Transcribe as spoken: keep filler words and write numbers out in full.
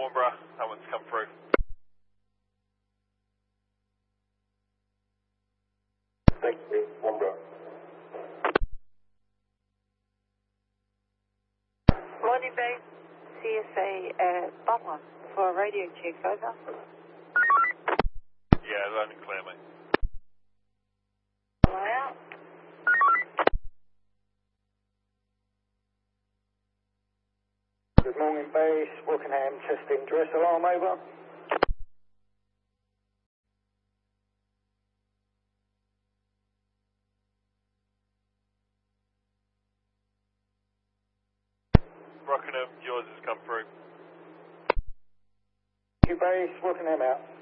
Warnborough, that one's come through. Thank you, Warnborough. Morning base, C S A uh, Butler for a radio check, over. Yeah, loud and clear, mate. Fly out. Good morning, base. Wokingham testing dress alarm, over. Rockingham, yours has come through. Thank you, base. Wokingham out.